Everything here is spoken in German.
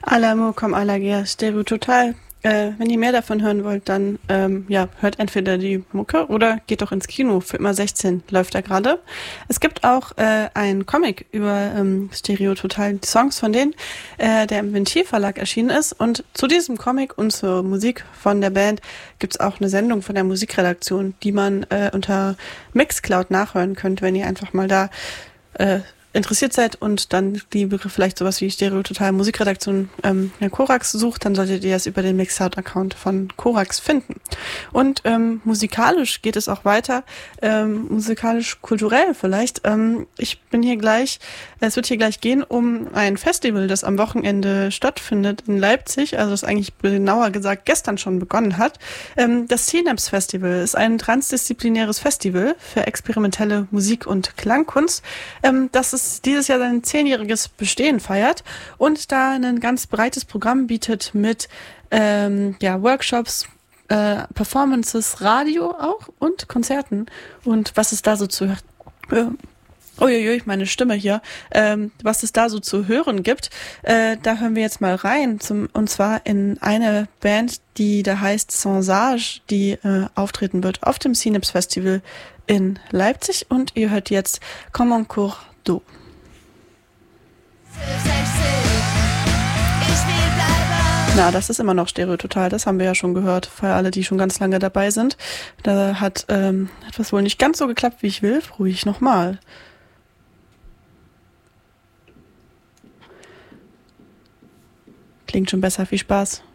Alamo com Alagia, Stereo Total. Wenn ihr mehr davon hören wollt, dann hört entweder die Mucke oder geht doch ins Kino. Für immer 16 läuft da gerade. Es gibt auch einen Comic über Stereo Total, die Songs von denen, der im Ventil Verlag erschienen ist. Und zu diesem Comic und zur Musik von der Band gibt's auch eine Sendung von der Musikredaktion, die man unter Mixcloud nachhören könnt, wenn ihr einfach mal da interessiert seid und dann die Begriffe vielleicht sowas wie Stereo Total Musikredaktion der Korax sucht, dann solltet ihr das über den Mixcloud-Account von Korax finden. Und musikalisch geht es auch weiter, musikalisch-kulturell vielleicht. Es wird hier gleich gehen um ein Festival, das am Wochenende stattfindet in Leipzig, also das eigentlich genauer gesagt gestern schon begonnen hat. Das Synapse Festival ist ein transdisziplinäres Festival für experimentelle Musik- und Klangkunst, das es dieses Jahr sein 10-jähriges Bestehen feiert und da ein ganz breites Programm bietet mit Workshops, Performances, Radio auch und Konzerten. Und was es da so zu meine Stimme hier. Was es da so zu hören gibt, da hören wir jetzt mal rein, und zwar in eine Band, die da heißt Sans Âge, die auftreten wird auf dem Synapse Festival in Leipzig, und ihr hört jetzt Comme un cours d'eau. Na, das ist immer noch Stereo Total, das haben wir ja schon gehört, für alle, die schon ganz lange dabei sind. Da hat etwas wohl nicht ganz so geklappt, wie ich will. Ruhig nochmal. Klingt schon besser, viel Spaß.